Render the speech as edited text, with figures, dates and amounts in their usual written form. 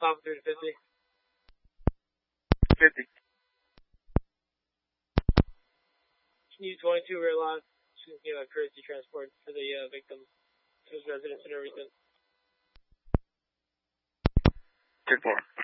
Papa 3 to 50. 50. U-22 rear lock, courtesy transport for the victim to his residence and everything. 10-4.